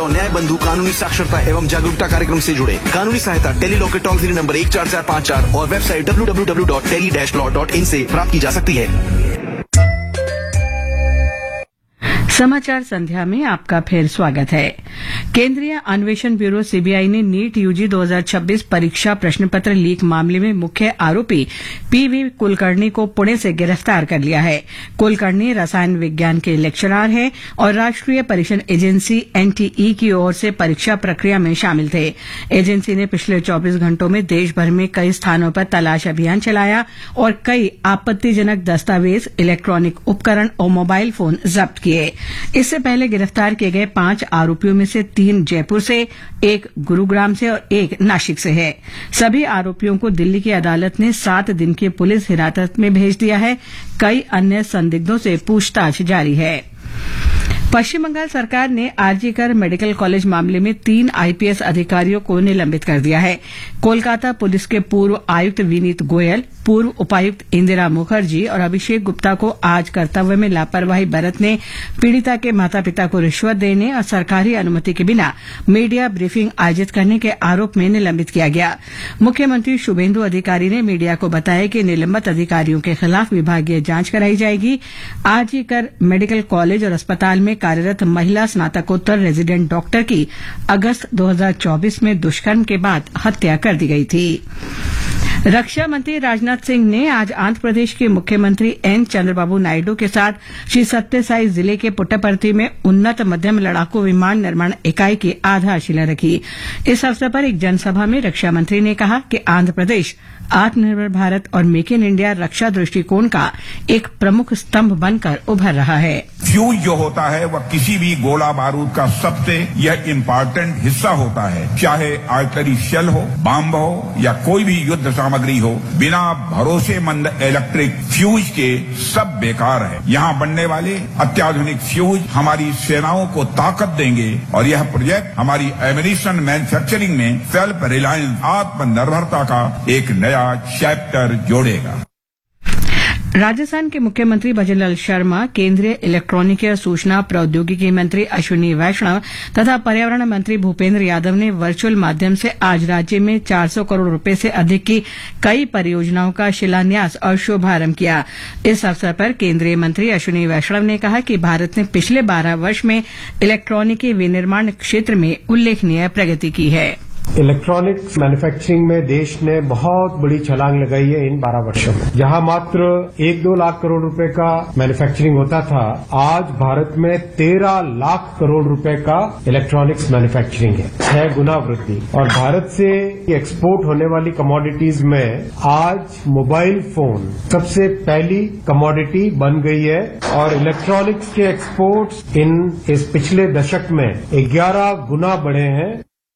न्याय बंधु कानूनी साक्षरता एवं जागरूकता कार्यक्रम से जुड़े। कानूनी सहायता टेली लॉ के टोल फ्री नंबर 14454 और वेबसाइट www.tele-law.in से प्राप्त की जा सकती है। समाचार संध्या में आपका फिर स्वागत है। केंद्रीय अन्वेषण ब्यूरो सीबीआई ने नीट यूजी 2026 परीक्षा प्रश्न पत्र लीक मामले में मुख्य आरोपी पीवी कुलकर्णी को पुणे से गिरफ्तार कर लिया है। कुलकर्णी रसायन विज्ञान के लेक्चरर हैं और राष्ट्रीय परीक्षण एजेंसी एनटीई की ओर से परीक्षा प्रक्रिया में शामिल थे। एजेंसी ने पिछले 24 घंटों में देश भर में कई स्थानों पर तलाश अभियान चलाया और कई आपत्तिजनक दस्तावेज, इलेक्ट्रॉनिक उपकरण और मोबाइल फोन जब्त किए। इससे पहले गिरफ्तार किए गए 5 आरोपियों में से 3 जयपुर से, 1 गुरुग्राम से और 1 नासिक से है। सभी आरोपियों को दिल्ली की अदालत ने 7 दिन की पुलिस हिरासत में भेज दिया है। कई अन्य संदिग्धों से पूछताछ जारी है। पश्चिम बंगाल सरकार ने आरजीकर मेडिकल कॉलेज मामले में 3 आईपीएस अधिकारियों को निलंबित कर दिया है। कोलकाता पुलिस के पूर्व आयुक्त विनीत गोयल, पूर्व उपायुक्त इंदिरा मुखर्जी और अभिषेक गुप्ता को आज कर्तव्य में लापरवाही बरतने, पीड़िता के माता पिता को रिश्वत देने और सरकारी अनुमति के बिना मीडिया ब्रीफिंग आयोजित करने के आरोप में निलंबित किया गया। मुख्यमंत्री शुभेंदु अधिकारी ने मीडिया को बताया कि निलंबित अधिकारियों के खिलाफ विभागीय जांच कराई जाएगी। आरजीकर मेडिकल कॉलेज और अस्पताल में कार्यरत महिला स्नातकोत्तर रेजिडेंट डॉक्टर की अगस्त 2024 में दुष्कर्म के बाद हत्या कर दी गई थी। रक्षा मंत्री राजनाथ सिंह ने आज आंध्र प्रदेश के मुख्यमंत्री एन चंद्रबाबू नायडू के साथ श्री सत्यसाई जिले के पुट्टपर्थी में उन्नत मध्यम लड़ाकू विमान निर्माण इकाई की आधारशिला रखी। इस अवसर पर एक जनसभा में रक्षा मंत्री ने कहा कि आंध्र प्रदेश आत्मनिर्भर भारत और मेक इन इंडिया रक्षा दृष्टिकोण का एक प्रमुख स्तंभ बनकर उभर रहा है। फ्यूज जो होता है वह किसी भी गोला बारूद का सबसे यह इम्पोर्टेंट हिस्सा होता है। चाहे आर्टिलरी शेल हो, बम हो या कोई भी युद्ध सामग्री हो, बिना भरोसेमंद इलेक्ट्रिक फ्यूज के सब बेकार है। यहाँ बनने वाले अत्याधुनिक फ्यूज हमारी सेनाओं को ताकत देंगे और यह प्रोजेक्ट हमारी एमिनिशन मैन्युफैक्चरिंग में सेल्फ रिलायंस आत्मनिर्भरता का एक नया चैप्टर जोड़ेगा। राजस्थान के मुख्यमंत्री भजनलाल शर्मा, केंद्रीय इलेक्ट्रॉनिकी और सूचना प्रौद्योगिकी मंत्री अश्विनी वैष्णव तथा पर्यावरण मंत्री भूपेंद्र यादव ने वर्चुअल माध्यम से आज राज्य में 400 करोड़ रुपए से अधिक की कई परियोजनाओं का शिलान्यास और शुभारंभ किया। इस अवसर पर केंद्रीय मंत्री अश्विनी वैष्णव ने कहा कि भारत ने पिछले 12 वर्ष में इलेक्ट्रॉनिकी विनिर्माण क्षेत्र में उल्लेखनीय प्रगति की है। इलेक्ट्रॉनिक्स मैन्युफैक्चरिंग में देश ने बहुत बड़ी छलांग लगाई है इन 12 वर्षों में। जहां मात्र 1-2 लाख करोड़ रुपए का मैन्युफैक्चरिंग होता था, आज भारत में 13 लाख करोड़ रुपए का इलेक्ट्रॉनिक्स मैन्युफैक्चरिंग है, 6 गुना वृद्धि। और भारत से एक्सपोर्ट होने वाली कमोडिटीज में आज मोबाइल फोन सबसे पहली कमोडिटी बन गई है और इलेक्ट्रॉनिक्स के एक्सपोर्ट्स इस पिछले दशक में 11 गुना बढ़े हैं।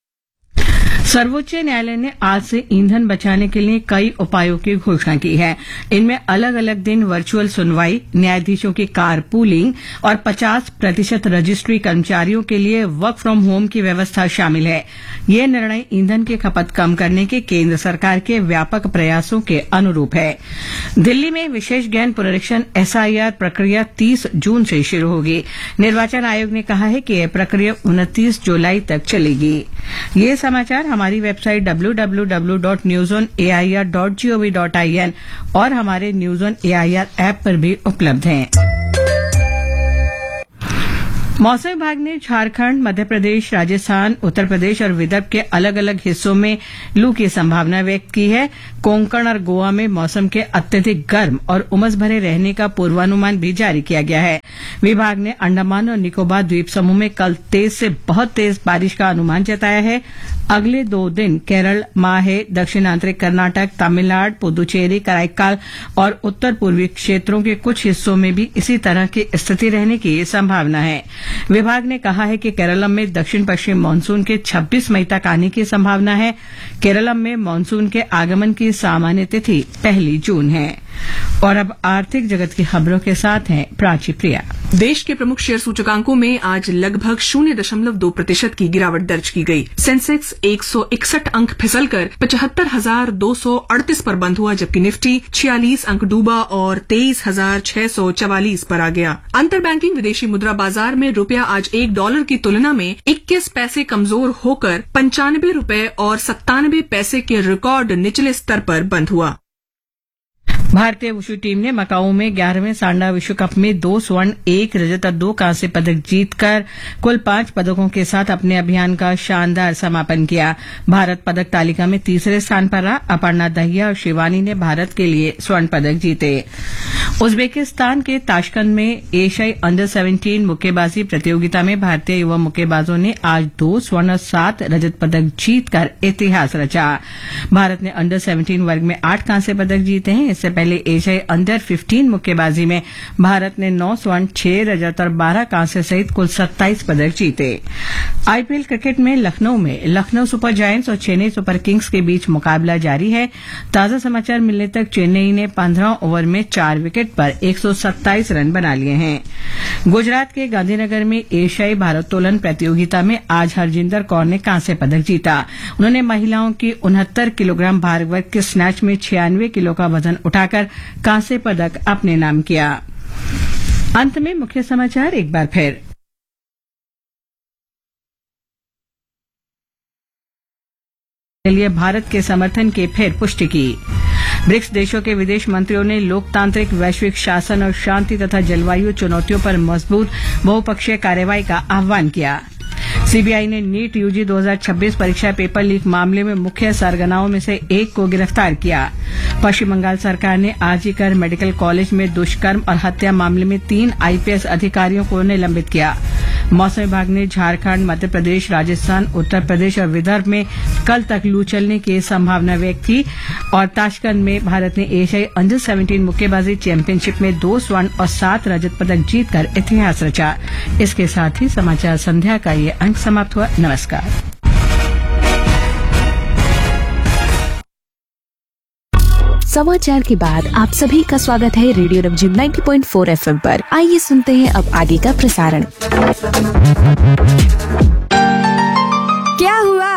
सर्वोच्च न्यायालय ने आज से ईंधन बचाने के लिए कई उपायों की घोषणा की है। इनमें अलग अलग दिन वर्चुअल सुनवाई, न्यायाधीशों की कार पूलिंग और 50% रजिस्ट्री कर्मचारियों के लिए वर्क फ्रॉम होम की व्यवस्था शामिल है। यह निर्णय ईंधन की खपत कम करने के केंद्र सरकार के व्यापक प्रयासों के अनुरूप है। दिल्ली में विशेष गहन पुनरीक्षण एसआईआर प्रक्रिया 30 जून से शुरू होगी। निर्वाचन आयोग ने कहा है कि यह प्रक्रिया 29 जुलाई तक चलेगी। ये समाचार हमारी वेबसाइट www.newsonair.gov.in और हमारे न्यूज ऑन एआईआर ऐप पर भी उपलब्ध हैं। मौसम विभाग ने झारखंड, मध्य प्रदेश, राजस्थान, उत्तर प्रदेश और विदर्भ के अलग अलग हिस्सों में लू की संभावना व्यक्त की है। कोंकण और गोवा में मौसम के अत्यधिक गर्म और उमस भरे रहने का पूर्वानुमान भी जारी किया गया है। विभाग ने अंडमान और निकोबार द्वीप समूह में कल तेज से बहुत तेज बारिश का अनुमान जताया है। अगले 2 दिन केरल, माहे, दक्षिणांतरिक कर्नाटक, तमिलनाडु, पुदुचेरी, कराईकाल और उत्तर पूर्वी क्षेत्रों के कुछ हिस्सों में भी इसी तरह की स्थिति रहने की संभावना है। विभाग ने कहा है कि केरलम में दक्षिण पश्चिम मानसून के 26 मई तक आने की संभावना है। केरलम में मानसून के आगमन की सामान्य तिथि 1 जून है। और अब आर्थिक जगत की खबरों के साथ हैं प्राची प्रिया। देश के प्रमुख शेयर सूचकांकों में आज लगभग 0.2% की गिरावट दर्ज की गई। सेंसेक्स 161 अंक फिसलकर 75,238 पर बंद हुआ, जबकि निफ्टी 46 अंक डूबा और 23,644 पर आ गया। अंतर बैंकिंग विदेशी मुद्रा बाजार में रुपया आज $1 की तुलना में 21 पैसे कमजोर होकर 95 रुपए और 97 पैसे के रिकॉर्ड निचले स्तर पर बंद हुआ। भारतीय वुशु टीम ने मकाऊ में 11वें सांडा विश्व कप में 2 स्वर्ण 1 रजत और 2 कांस्य पदक जीतकर कुल 5 पदकों के साथ अपने अभियान का शानदार समापन किया। भारत पदक तालिका में तीसरे स्थान पर रहा। अपर्णा दहिया और शिवानी ने भारत के लिए स्वर्ण पदक जीते। उज्बेकिस्तान के ताशकंद में एशियाई अंडर 17 मुक्केबाजी प्रतियोगिता में भारतीय युवा मुक्केबाजों ने आज 2 स्वर्ण और 7 रजत पदक जीतकर इतिहास रचा। भारत ने अंडर 17 वर्ग में 8 कांस्य पदक जीते हैं। इससे पहले एशियाई अंडर 15 मुक्केबाजी में भारत ने 9 स्वर्ण 6 रजत और 12 कांस्य सहित कुल 27 पदक जीते। आईपीएल क्रिकेट में लखनऊ सुपर जायंट्स और चेन्नई सुपर किंग्स के बीच मुकाबला जारी है। ताजा समाचार मिलने तक चेन्नई ने 15 ओवर में 4 विकेट पर 127 रन बना लिए हैं। गुजरात के गांधीनगर में एशियाई भारोत्तोलन प्रतियोगिता में आज हरजिंदर कौर ने कांस्य पदक जीता। उन्होंने महिलाओं की 69 किलोग्राम भार वर्ग के स्नैच में 96 किलो का वजन उठाकर कांस्य पदक अपने नाम किया। अंत में मुख्य समाचार एक बार फिर। के लिए भारत के समर्थन की फिर पुष्टि की। ब्रिक्स देशों के विदेश मंत्रियों ने लोकतांत्रिक वैश्विक शासन और शांति तथा जलवायु चुनौतियों पर मजबूत बहुपक्षीय कार्रवाई का आह्वान किया। सीबीआई ने नीट यूजी 2026 परीक्षा पेपर लीक मामले में मुख्य सरगनाओं में से एक को गिरफ्तार किया। पश्चिम बंगाल सरकार ने आजीकर मेडिकल कॉलेज में दुष्कर्म और हत्या मामले में 3 आईपीएस अधिकारियों को निलंबित किया। मौसम विभाग ने झारखंड, मध्य प्रदेश, राजस्थान, उत्तर प्रदेश और विदर्भ में कल तक लू चलने की संभावना व्यक्त की। और ताशकंद में भारत ने एशियाई अंडर 17 मुक्केबाजी चैंपियनशिप में 2 स्वर्ण और 7 रजत पदक जीतकर इतिहास रचा। इसके साथ ही समाचार संध्या का ये अंक समाप्त हुआ। नमस्कार। समाचार के बाद आप सभी का स्वागत है रेडियो रमझिम 90.4 एफएम पर। आइए सुनते हैं अब आगे का प्रसारण। क्या हुआ?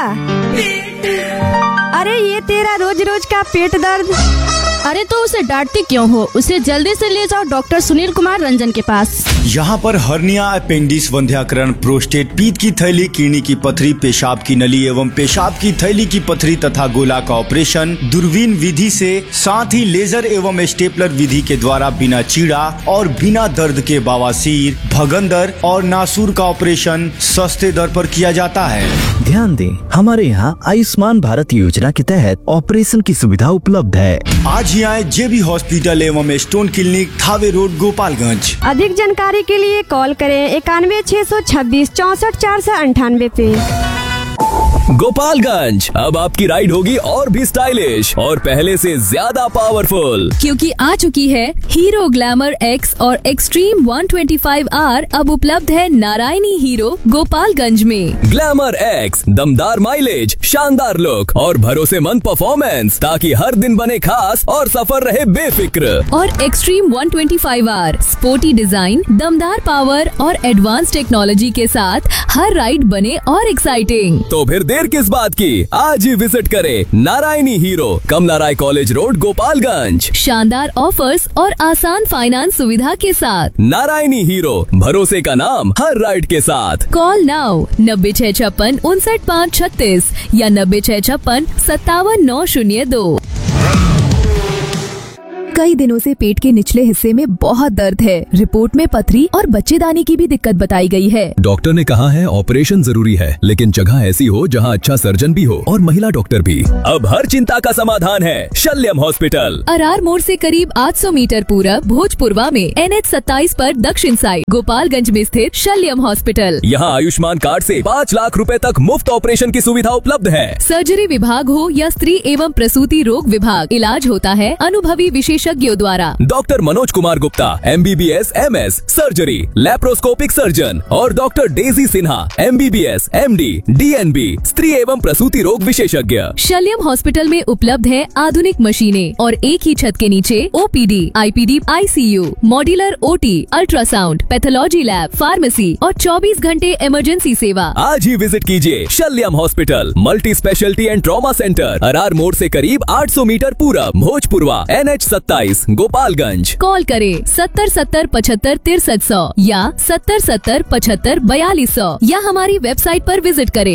अरे ये तेरा रोज रोज का पेट दर्द। अरे तो उसे डांटती क्यों हो? उसे जल्दी से ले जाओ डॉक्टर सुनील कुमार रंजन के पास। यहाँ पर हर्निया, अपेंडिक्स, वंध्याकरण, प्रोस्टेट, पीत की थैली, किडनी की पथरी, पेशाब की नली एवं पेशाब की थैली की पथरी तथा गोला का ऑपरेशन दूरबीन विधि से, साथ ही लेजर एवं स्टेपलर विधि के द्वारा बिना चीड़ा और बिना दर्द के बवासीर, भगंदर और नासूर का ऑपरेशन सस्ते दर पर किया जाता है। ध्यान दें, हमारे यहाँ आयुष्मान भारत योजना के तहत ऑपरेशन की सुविधा उपलब्ध है। आज ही आए जेबी हॉस्पिटल एवं stone clinic, Thawe road, Gopalganj. अधिक जानकारी के लिए कॉल करें 91 626 64 498 पे। गोपालगंज, अब आपकी राइड होगी और भी स्टाइलिश और पहले से ज्यादा पावरफुल, क्योंकि आ चुकी है हीरो ग्लैमर एक्स और एक्सट्रीम 125R। अब उपलब्ध है नारायणी हीरो गोपालगंज में। ग्लैमर एक्स, दमदार माइलेज, शानदार लुक और भरोसेमंद परफॉर्मेंस, ताकि हर दिन बने खास और सफर रहे बेफिक्र। और एक्सट्रीम 125R, स्पोर्टी डिजाइन, दमदार पावर और एडवांस टेक्नोलॉजी के साथ हर राइड बने और एक्साइटिंग। तो फिर देर किस बात की, आज ही विजिट करें नारायणी हीरो, कमला राय कॉलेज रोड, गोपालगंज। शानदार ऑफर्स और आसान फाइनेंस सुविधा के साथ। नारायणी हीरो, भरोसे का नाम हर राइड के साथ। कॉल नाउ 9656 59536 या 9656 57902। कई दिनों से पेट के निचले हिस्से में बहुत दर्द है। रिपोर्ट में पथरी और बच्चेदानी की भी दिक्कत बताई गई है। डॉक्टर ने कहा है ऑपरेशन जरूरी है, लेकिन जगह ऐसी हो जहां अच्छा सर्जन भी हो और महिला डॉक्टर भी। अब हर चिंता का समाधान है शल्यम हॉस्पिटल। अरार मोड़ से करीब 800 मीटर पूरब भोजपुरवा में NH 27 पर दक्षिण साइड गोपालगंज में स्थित शल्यम हॉस्पिटल। यहाँ आयुष्मान कार्ड से 5 लाख रुपए तक मुफ्त ऑपरेशन की सुविधा उपलब्ध है। सर्जरी विभाग हो या स्त्री एवं प्रसूति रोग विभाग, इलाज होता है अनुभवी विशेषज्ञ विशेषज्ञों द्वारा। Doctor Manoj Kumar Gupta MBBS MS surgery laparoscopic surgeon और doctor Daisy Sinha MBBS MD DNB स्त्री एवं प्रसूति रोग विशेषज्ञ। शल्यम हॉस्पिटल में उपलब्ध है आधुनिक मशीनें और एक ही छत के नीचे OPD, IPD, ICU, modular OT, ultrasound, pathology lab, pharmacy और 24 घंटे इमरजेंसी सेवा। आज ही विजिट कीजिए शल्यम hospital, multi speciality and trauma centre, Arar मोड़ से करीब 800 मीटर पूरब, भोजपुरवा, NH 27, गोपालगंज। कॉल करें 70 70 75 6300 या 70 70 75 4200 या हमारी वेबसाइट पर विजिट करें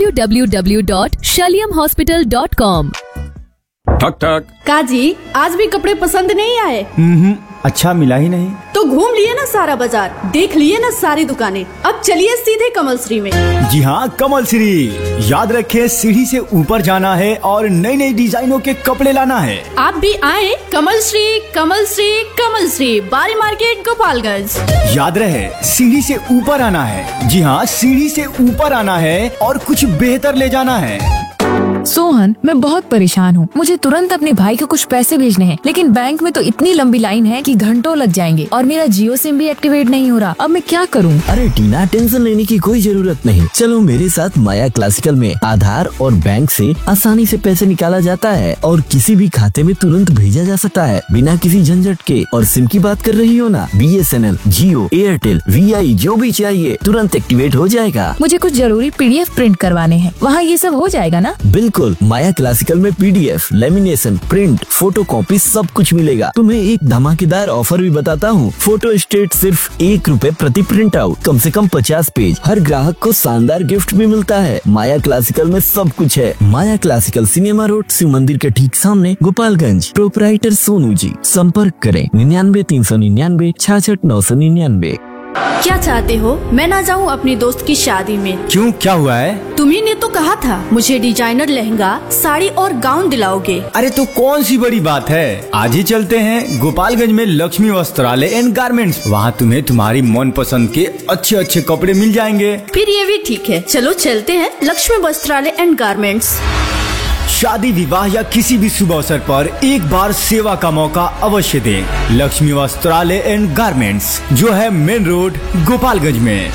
www.shalyamhospital.com। ठक ठक। काजी, आज भी कपड़े पसंद नहीं आए? अच्छा मिला ही नहीं तो घूम लिए ना सारा बाजार, देख लिए ना सारी दुकानें, अब चलिए सीधे कमल श्री में। जी हाँ, कमल श्री। याद रखे, सीढ़ी से ऊपर जाना है और नई नई डिजाइनों के कपड़े लाना है। आप भी आए कमल श्री, कमल श्री, कमल श्री, बारी मार्केट, गोपालगंज। याद रहे, सीढ़ी से ऊपर आना है। जी हाँ, सीढ़ी से ऊपर आना है और कुछ बेहतर ले जाना है। सोहन, मैं बहुत परेशान हूँ। मुझे तुरंत अपने भाई को कुछ पैसे भेजने हैं, लेकिन बैंक में तो इतनी लंबी लाइन है कि घंटों लग जाएंगे और मेरा जियो सिम भी एक्टिवेट नहीं हो रहा। अब मैं क्या करूँ? अरे टीना, टेंशन लेने की कोई जरूरत नहीं। चलो मेरे साथ माया क्लासिकल में आधार और बैंक से आसानी से पैसे निकाला जाता है और किसी भी खाते में तुरंत भेजा जा सकता है बिना किसी झंझट के। और सिम की बात कर रही हो ना, BSNL, जियो, एयरटेल, VI जो भी चाहिए तुरंत एक्टिवेट हो जाएगा। मुझे कुछ जरूरी PDF प्रिंट करवाने हैं, वहाँ ये सब हो जाएगा ना? बिल्कुल, माया क्लासिकल में PDF, lamination, print, photo copy सब कुछ मिलेगा। तुम्हें एक धमाकेदार ऑफर भी बताता हूँ। फोटो स्टेट सिर्फ ₹1 प्रति प्रिंट आउट, कम से कम 50 पेज। हर ग्राहक को शानदार गिफ्ट भी मिलता है। माया क्लासिकल में सब कुछ है। माया क्लासिकल, सिनेमा रोड, शिव मंदिर के ठीक सामने, गोपालगंज। प्रोपराइटर सोनू जी। संपर्क करें 99 399 66 999। क्या चाहते हो, मैं ना जाऊँ अपनी दोस्त की शादी में? क्यों, क्या हुआ है? तुम्ही ने तो कहा था मुझे डिजाइनर लहंगा, साड़ी और गाउन दिलाओगे। अरे तो कौन सी बड़ी बात है, आज ही चलते हैं गोपालगंज में लक्ष्मी वस्त्रालय एंड गारमेंट्स। वहाँ तुम्हें तुम्हारी मन पसंद के अच्छे अच्छे कपड़े मिल जाएंगे। फिर ये भी ठीक है, चलो चलते हैं लक्ष्मी वस्त्रालय एंड गारमेंट्स। शादी, विवाह या किसी भी शुभ अवसर पर एक बार सेवा का मौका अवश्य दें। लक्ष्मी वस्त्रालय एंड गारमेंट्स, जो है मेन रोड, गोपालगंज में।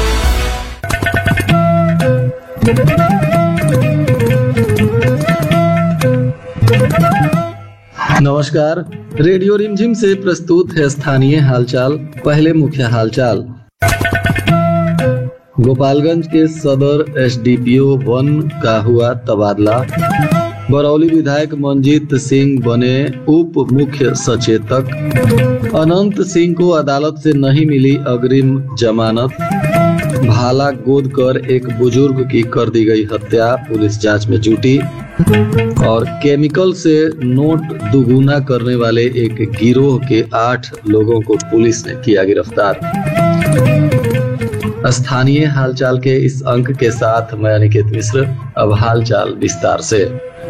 नमस्कार, रेडियो रिमझिम से प्रस्तुत है स्थानीय हालचाल। पहले मुख्य हालचाल। गोपालगंज के सदर SDPO 1 का हुआ तबादला। बरौली विधायक मंजीत सिंह बने उप मुख्य सचेतक। अनंत सिंह को अदालत से नहीं मिली अग्रिम जमानत। भाला गोद कर एक बुजुर्ग की कर दी गई हत्या, पुलिस जांच में जुटी। और केमिकल से नोट दुगुना करने वाले एक गिरोह के 8 लोगों को पुलिस ने किया गिरफ्तार। स्थानीय हालचाल के इस अंक के साथ मैं अनिकेत मिश्र। अब हालचाल विस्तार से।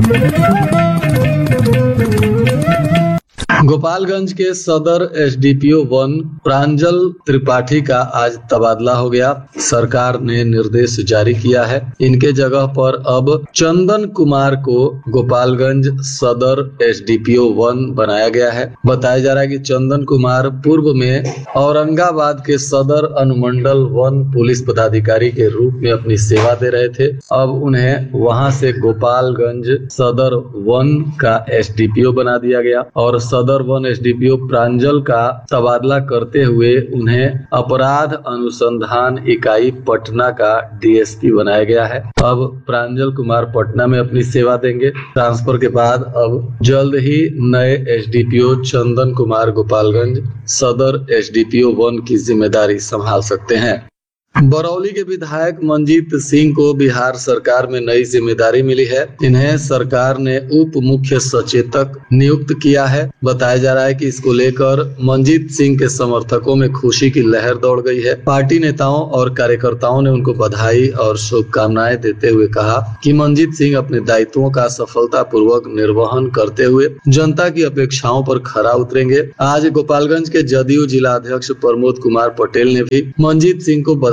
गोपालगंज के सदर SDPO 1 प्रांजल त्रिपाठी का आज तबादला हो गया। सरकार ने निर्देश जारी किया है। इनके जगह पर अब चंदन कुमार को गोपालगंज सदर SDPO 1 बनाया गया है। बताया जा रहा है कि चंदन कुमार पूर्व में औरंगाबाद के सदर अनुमंडल 1 पुलिस पदाधिकारी के रूप में अपनी सेवा दे रहे थे। अब उन्हें वहां से गोपालगंज सदर 1 का SDPO बना दिया गया और सदर 1 SDPO प्रांजल का तबादला करते हुए उन्हें अपराध अनुसंधान इकाई पटना का DSP बनाया गया है। अब प्रांजल कुमार पटना में अपनी सेवा देंगे। ट्रांसफर के बाद अब जल्द ही नए SDPO चंदन कुमार गोपालगंज सदर SDPO 1 की जिम्मेदारी संभाल सकते हैं। बरौली के विधायक मंजीत सिंह को बिहार सरकार में नई जिम्मेदारी मिली है। इन्हें सरकार ने उप मुख्य सचेतक नियुक्त किया है। बताया जा रहा है कि इसको लेकर मंजीत सिंह के समर्थकों में खुशी की लहर दौड़ गई है। पार्टी नेताओं और कार्यकर्ताओं ने उनको बधाई और शुभकामनाएं देते हुए कहा कि मंजीत सिंह अपने दायित्वों का सफलतापूर्वक निर्वहन करते हुए जनता की अपेक्षाओं पर खरा उतरेंगे। आज गोपालगंज के जदयू जिला अध्यक्ष प्रमोद कुमार पटेल ने भी मंजीत सिंह को बधाई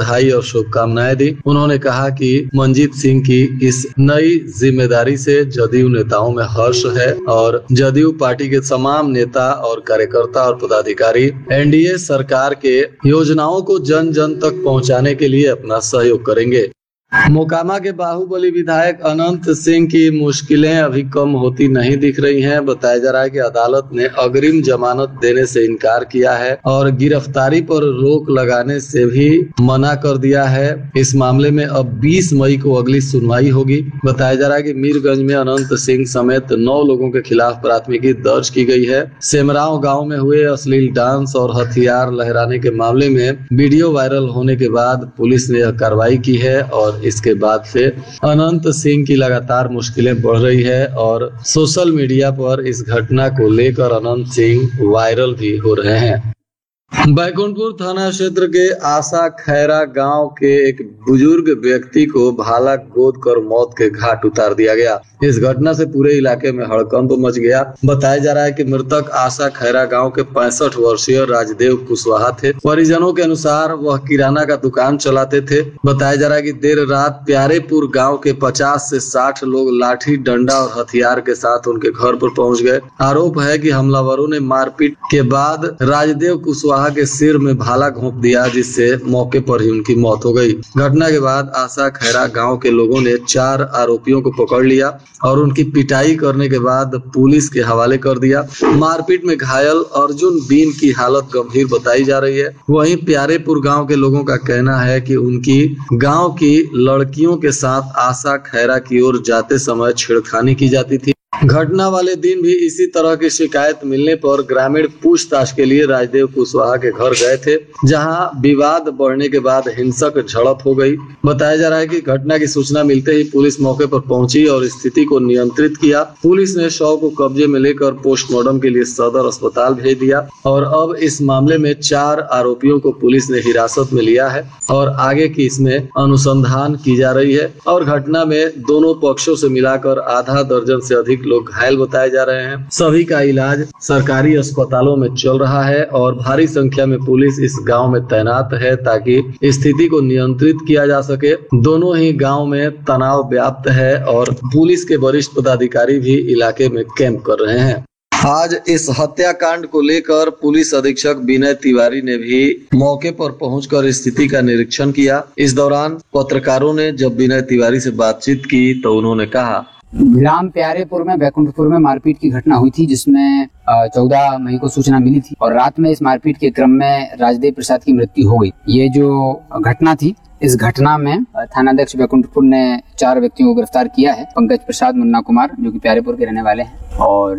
बधाई और शुभकामनाएं दी। उन्होंने कहा कि मंजीत सिंह की इस नई जिम्मेदारी से जदयू नेताओं में हर्ष है और जदयू पार्टी के तमाम नेता और कार्यकर्ता और पदाधिकारी एनडीए सरकार के योजनाओं को जन जन तक पहुंचाने के लिए अपना सहयोग करेंगे। मोकामा के बाहुबली विधायक अनंत सिंह की मुश्किलें अभी कम होती नहीं दिख रही हैं। बताया जा रहा है कि अदालत ने अग्रिम जमानत देने से इनकार किया है और गिरफ्तारी पर रोक लगाने से भी मना कर दिया है। इस मामले में अब 20 मई को अगली सुनवाई होगी। बताया जा रहा है कि मीरगंज में अनंत सिंह समेत 9 लोगों के खिलाफ प्राथमिकी दर्ज की गई है। सेमराव गाँव में हुए अश्लील डांस और हथियार लहराने के मामले में वीडियो वायरल होने के बाद पुलिस ने यह कार्रवाई की है और इसके बाद से अनंत सिंह की लगातार मुश्किलें बढ़ रही है और सोशल मीडिया पर इस घटना को लेकर अनंत सिंह वायरल भी हो रहे हैं। बैकुंठपुर थाना क्षेत्र के आशा खैरा गांव के एक बुजुर्ग व्यक्ति को भाला गोद कर मौत के घाट उतार दिया गया। इस घटना से पूरे इलाके में हड़कंप मच गया। बताया जा रहा है कि मृतक आशा खैरा गांव के 65 वर्षीय राजदेव कुशवाहा थे। परिजनों के अनुसार वह किराना का दुकान चलाते थे। बताया जा रहा है कि देर रात प्यारेपुर गांव के 50 से 60 लोग लाठी डंडा और हथियार के साथ उनके घर पर पहुंच गए। आरोप है कि हमलावरों ने मारपीट के बाद राजदेव कुशवाहा के सिर में भाला घोंप दिया, जिससे मौके पर ही उनकी मौत हो गई। घटना के बाद आशा खैरा गांव के लोगों ने 4 आरोपियों को पकड़ लिया और उनकी पिटाई करने के बाद पुलिस के हवाले कर दिया। मारपीट में घायल अर्जुन बीन की हालत गंभीर बताई जा रही है। वहीं प्यारेपुर गांव के लोगों का कहना है कि उनकी गांव की लड़कियों के साथ आशा खैरा की ओर जाते समय छेड़खानी की जाती थी। घटना वाले दिन भी इसी तरह की शिकायत मिलने पर ग्रामीण पूछताछ के लिए राजदेव कुशवाहा के घर गए थे, जहां विवाद बढ़ने के बाद हिंसक झड़प हो गई। बताया जा रहा है कि घटना की सूचना मिलते ही पुलिस मौके पर पहुंची और स्थिति को नियंत्रित किया। पुलिस ने शव को कब्जे में लेकर पोस्टमार्टम के लिए सदर अस्पताल भेज दिया और अब इस मामले में 4 आरोपियों को पुलिस ने हिरासत में लिया है और आगे की इसमें अनुसंधान की जा रही है। और घटना में दोनों पक्षों से मिलाकर आधा दर्जन से अधिक लोग घायल बताए जा रहे हैं। सभी का इलाज सरकारी अस्पतालों में चल रहा है और भारी संख्या में पुलिस इस गांव में तैनात है ताकि स्थिति को नियंत्रित किया जा सके। दोनों ही गांव में तनाव व्याप्त है और पुलिस के वरिष्ठ पदाधिकारी भी इलाके में कैंप कर रहे हैं। आज इस हत्याकांड को लेकर पुलिस अधीक्षक विनय तिवारी ने भी मौके पर पहुंचकर स्थिति का निरीक्षण किया। इस दौरान पत्रकारों ने जब विनय तिवारी से बातचीत की तो उन्होंने कहा, ग्राम प्यारेपुर में बैकुंठपुर में मारपीट की घटना हुई थी, जिसमें 14 मई को सूचना मिली थी और रात में इस मारपीट के क्रम में राजदेव प्रसाद की मृत्यु हो गई। ये जो घटना थी, इस घटना में थानाध्यक्ष बैकुंठपुर ने 4 व्यक्तियों को गिरफ्तार किया है। पंकज प्रसाद, मुन्ना कुमार जो कि प्यारेपुर के रहने वाले हैं,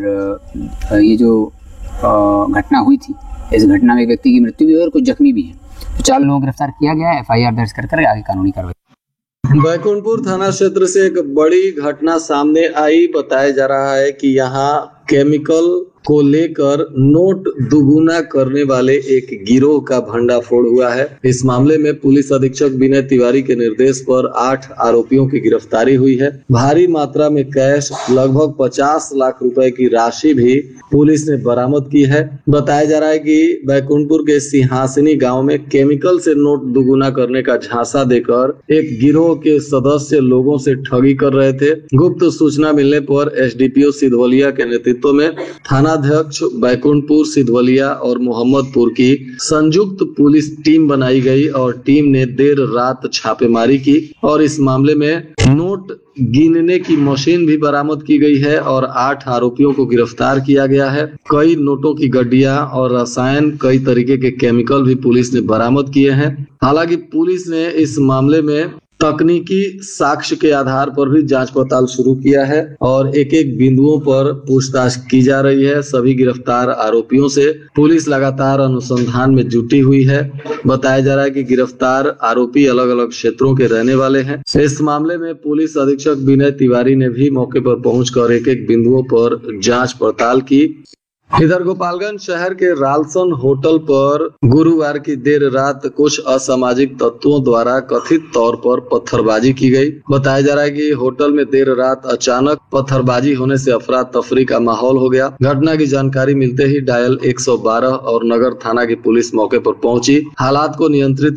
और ये जो घटना हुई थी, इस घटना में एक व्यक्ति की मृत्यु भी हुई और कुछ जख्मी भी है। 4 लोगों को गिरफ्तार किया गया है। FIR दर्ज कर आगे कानूनी कार्रवाई। बैकुंठपुर थाना क्षेत्र से एक बड़ी घटना सामने आई। बताया जा रहा है कि यहाँ केमिकल को लेकर नोट दुगुना करने वाले एक गिरोह का भंडाफोड़ हुआ है। इस मामले में पुलिस अधीक्षक विनय तिवारी के निर्देश पर 8 आरोपियों की गिरफ्तारी हुई है। भारी मात्रा में कैश, लगभग 50 लाख रुपए की राशि भी पुलिस ने बरामद की है। बताया जा रहा है कि बैकुंठपुर के सिंहासनी गांव में केमिकल से नोट दुगुना करने का झांसा देकर एक गिरोह के सदस्य लोगों से ठगी कर रहे थे। गुप्त सूचना मिलने पर SDPO सिधवलिया के नेतृत्व में थानाध्यक्ष बैकुंठपुर, सिधवलिया और मोहम्मदपुर की संयुक्त पुलिस टीम बनाई गई और टीम ने देर रात छापेमारी की और इस मामले में नोट गिनने की मशीन भी बरामद की गई है और 8 आरोपियों को गिरफ्तार किया गया है। कई नोटों की गड्डियां और रसायन, कई तरीके के केमिकल भी पुलिस ने बरामद किए हैं। हालांकि पुलिस ने इस मामले में तकनीकी साक्ष्य के आधार पर भी जांच पड़ताल शुरू किया है और एक बिंदुओं पर पूछताछ की जा रही है। सभी गिरफ्तार आरोपियों से पुलिस लगातार अनुसंधान में जुटी हुई है। बताया जा रहा है कि गिरफ्तार आरोपी अलग अलग क्षेत्रों के रहने वाले हैं। इस मामले में पुलिस अधीक्षक विनय तिवारी ने भी मौके पर पहुंचकर एक बिंदुओं पर जांच पड़ताल की। इधर गोपालगंज शहर के रालसन होटल पर गुरुवार की देर रात कुछ असामाजिक तत्वों द्वारा कथित तौर पर पत्थरबाजी की गई। बताया जा रहा है कि होटल में देर रात अचानक पत्थरबाजी होने से अफरा तफरी का माहौल हो गया। घटना की जानकारी मिलते ही डायल 112 और नगर थाना की पुलिस मौके पर पहुंची। हालात को नियंत्रित